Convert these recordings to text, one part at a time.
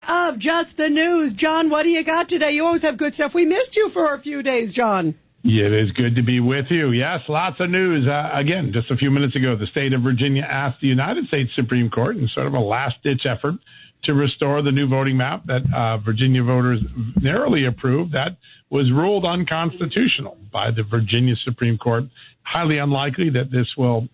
Of Just the News. John, what do you got today? You always have good stuff. We missed you for a few days, John. Yeah, it is good to be with you. Yes, lots of news. Again, just a few minutes ago, the state of Virginia asked the United States Supreme Court in sort of a last-ditch effort to restore the new voting map that Virginia voters narrowly approved. That was ruled unconstitutional by the Virginia Supreme Court. Highly unlikely that this will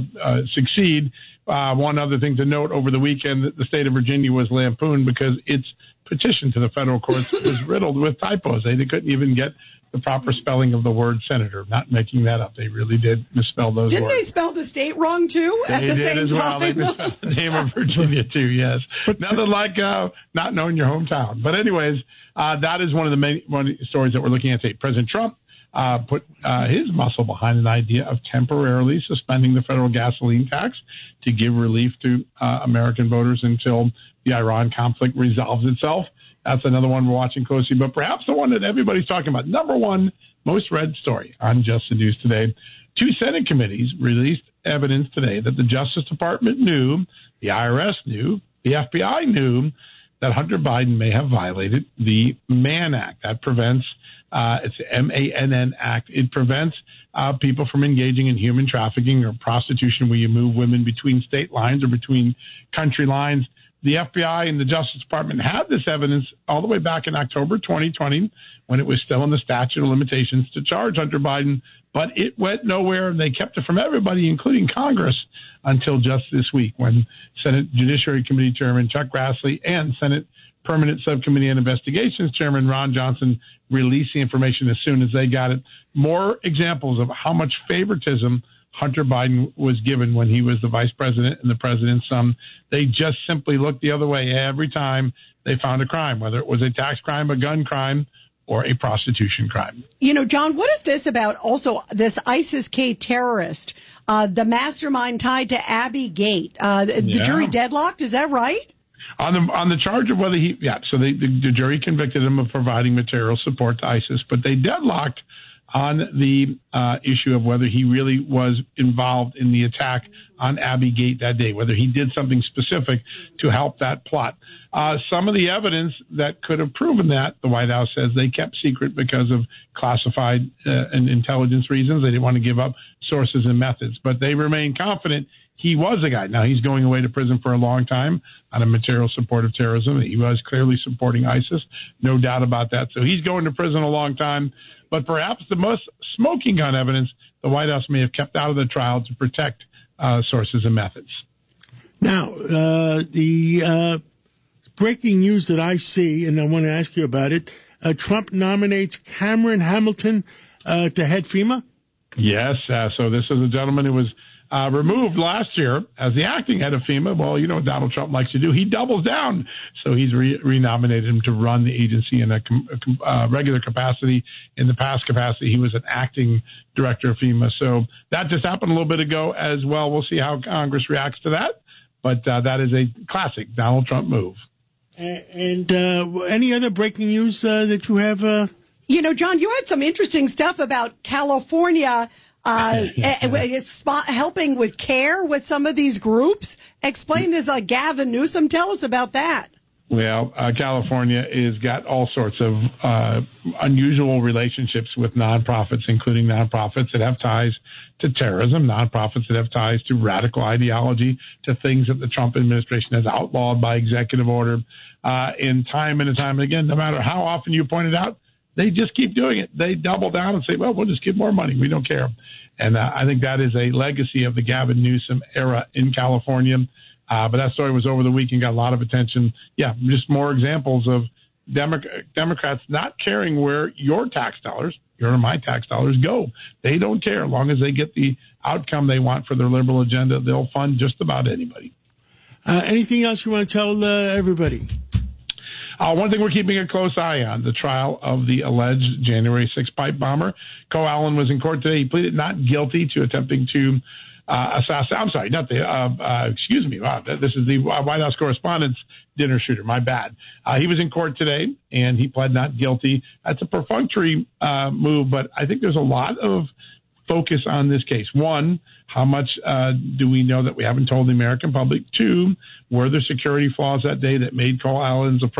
succeed. One other thing to note, over the weekend, the state of Virginia was lampooned because its petition to the federal courts was riddled with typos. They couldn't even get the proper spelling of the word senator. Not making that up. They really did misspell those Didn't words. They spell the state wrong, too, at the same as well. time? They misspelled the name of Virginia, too, yes. Nothing like not knowing your hometown. But anyways, that is one of the stories that we're looking at today. President Trump put his muscle behind an idea of temporarily suspending the federal gasoline tax to give relief to American voters until the Iran conflict resolves itself. That's another one we're watching closely, but perhaps the one that everybody's talking about. Number one, most read story on Just the News today. 2 Senate committees released evidence today that the Justice Department knew, the IRS knew, the FBI knew that Hunter Biden may have violated the Mann Act. That prevents, it's the MANN Act. It prevents people from engaging in human trafficking or prostitution where you move women between state lines or between country lines. The FBI and the Justice Department had this evidence all the way back in October 2020 when it was still in the statute of limitations to charge Hunter Biden, but it went nowhere. They kept it from everybody, including Congress, until just this week when Senate Judiciary Committee Chairman Chuck Grassley and Senate Permanent Subcommittee on Investigations Chairman Ron Johnson released the information as soon as they got it. More examples of how much favoritism Hunter Biden was given when he was the vice president and the president's son. They just simply looked the other way every time they found a crime, whether it was a tax crime, a gun crime, or a prostitution crime. You know, John, what is this about also this ISIS-K terrorist, the mastermind tied to Abbey Gate? The jury deadlocked, is that right? On the charge of whether so the jury convicted him of providing material support to ISIS, but they deadlocked on the issue of whether he really was involved in the attack on Abbey Gate that day, whether he did something specific to help that plot. Some of the evidence that could have proven that, the White House says they kept secret because of classified and intelligence reasons. They didn't want to give up sources and methods, but they remain confident he was a guy. Now, he's going away to prison for a long time on a material support of terrorism. He was clearly supporting ISIS, no doubt about that. So he's going to prison a long time. But perhaps the most smoking gun evidence the White House may have kept out of the trial to protect sources and methods. Now, the breaking news that I see, and I want to ask you about it, Trump nominates Cameron Hamilton to head FEMA? Yes. So this is a gentleman who was removed last year as the acting head of FEMA. Well, you know what Donald Trump likes to do. He doubles down. So he's renominated him to run the agency in a regular capacity. In the past capacity, he was an acting director of FEMA. So that just happened a little bit ago as well. We'll see how Congress reacts to that. But that is a classic Donald Trump move. And any other breaking news that you have? You know, John, you had some interesting stuff about California helping with care with some of these groups. Explain this, Gavin Newsom. Tell us about that. Well, California has got all sorts of unusual relationships with nonprofits, including nonprofits that have ties to terrorism, nonprofits that have ties to radical ideology, to things that the Trump administration has outlawed by executive order. In time and time again, no matter how often you point it out, they just keep doing it. They double down and say, well, we'll just give more money. We don't care. And I think that is a legacy of the Gavin Newsom era in California. But that story was over the weekend, got a lot of attention. Yeah, just more examples of Democrats not caring where your tax dollars, your and my tax dollars go. They don't care. As long as they get the outcome they want for their liberal agenda, they'll fund just about anybody. Anything else you want to tell everybody? One thing we're keeping a close eye on, the trial of the alleged January 6th pipe bomber. Coe Allen was in court today. He pleaded not guilty to attempting to assassinate. I'm sorry, not the, excuse me. Wow, this is the White House Correspondents' dinner shooter. My bad. He was in court today, and he pled not guilty. That's a perfunctory move, but I think there's a lot of focus on this case. One, how much do we know that we haven't told the American public? Two, were there security flaws that day that made Coe Allen's approach